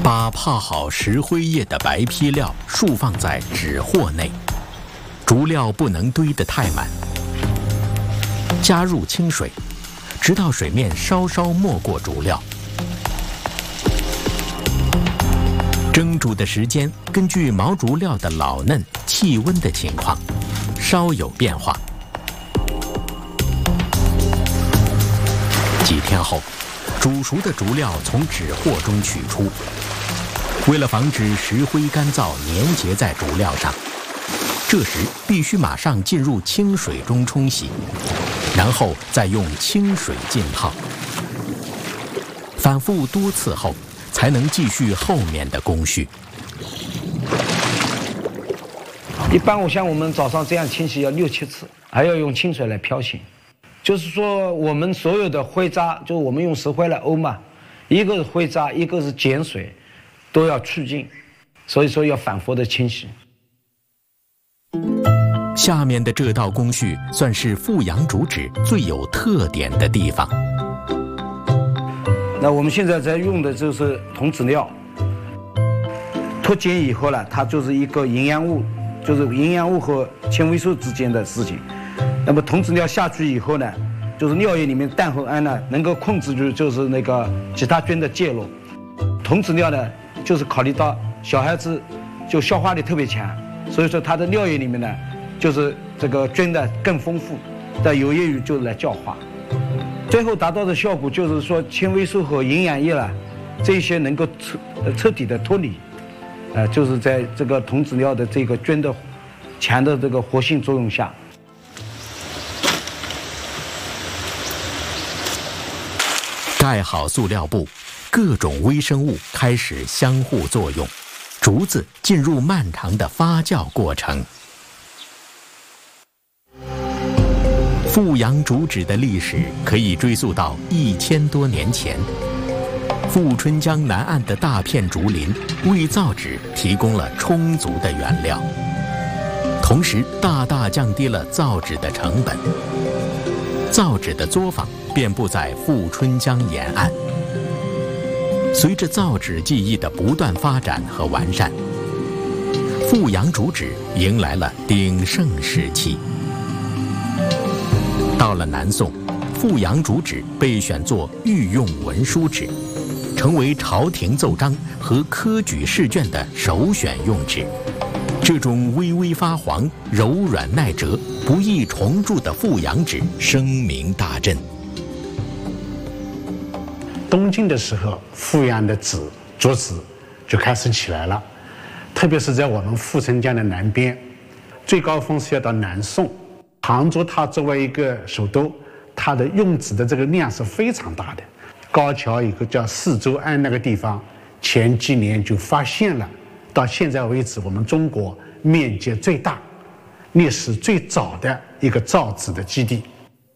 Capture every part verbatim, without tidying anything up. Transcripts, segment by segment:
把泡好石灰液的白坯料竖放在纸货内，竹料不能堆得太满。加入清水，直到水面稍稍没过竹料。蒸煮的时间根据毛竹料的老嫩、气温的情况，稍有变化。几天后，煮熟的竹料从纸货中取出。为了防止石灰干燥粘结在竹料上，这时必须马上进入清水中冲洗，然后再用清水浸泡。反复多次后，才能继续后面的工序。 一般我像我们早上这样清洗要六七次，还要用清水来漂洗。就是说，我们所有的灰渣，就是我们用石灰来沤嘛，一个是灰渣，一个是碱水，都要去净，所以说要反复的清洗。 下面的这道工序算是富阳竹纸最有特点的地方。 那我们现在在用的就是童子尿，脱碱以后呢，它就是一个营养物，就是营养物和纤维素之间的事情。那么童子尿下去以后呢，就是尿液里面氮和氨呢，能够控制住就是那个其他菌的介入。童子尿呢，就是考虑到小孩子就消化力特别强，所以说它的尿液里面呢，就是这个菌呢更丰富，但有益于就是来教化。最后达到的效果就是说，纤维素和营养液了，这些能够彻彻底的脱离，呃，就是在这个童子尿的这个菌的强的这个活性作用下。 盖好塑料布，各种微生物开始相互作用，竹子进入漫长的发酵过程。富阳竹纸的历史可以追溯到一千多年前。富春江南岸的大片竹林为造纸提供了充足的原料，同时大大降低了造纸的成本。造纸的作坊遍布在富春江沿岸。随着造纸技艺的不断发展和完善，富阳竹纸迎来了鼎盛时期。到了南宋，富阳竹纸被选作御用文书纸，成为朝廷奏章和科举试卷的首选用纸。这种微微发黄、柔软耐折、不易重铸的富阳纸声名大振。 东晋的时候，富阳的纸竹纸就开始起来了，特别是在我们富春江的南边，最高峰是要到南宋。杭州它作为一个首都，它的用纸的这个量是非常大的。高桥一个叫四周庵那个地方，前几年就发现了，到现在为止，我们中国面积最大、历史最早的一个造纸的基地。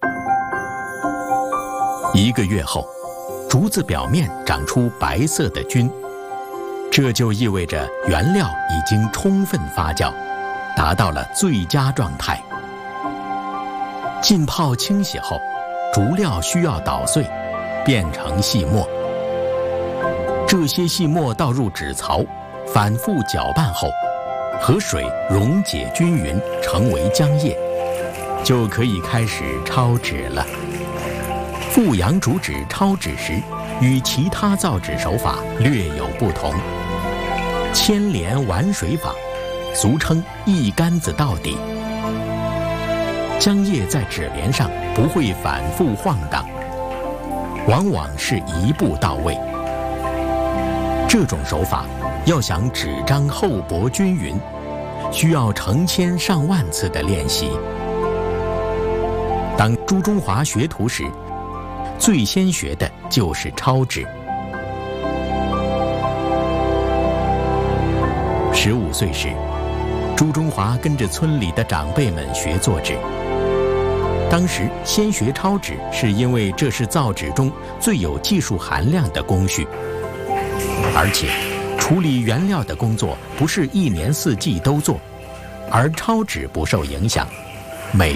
一个月后，竹子表面长出白色的菌，这就意味着原料已经充分发酵，达到了最佳状态。浸泡清洗后，竹料需要捣碎，变成细末。这些细末倒入纸槽，反复搅拌后，和水溶解均匀，成为浆液，就可以开始抄纸了。富阳竹纸抄纸时，与其他造纸手法略有不同。牵连玩水法，俗称一竿子到底。浆液在纸帘上不会反复晃荡，往往是一步到位。这种手法要想纸张厚薄均匀，需要成千上万次的练习。当朱中华学徒时，最先学的就是抄纸。十五岁时，朱中华跟着村里的长辈们学做纸。当时先学抄纸，是因为这是造纸中最有技术含量的工序，而且处理原料的工作不是一年四季都做，而抄纸不受影响，每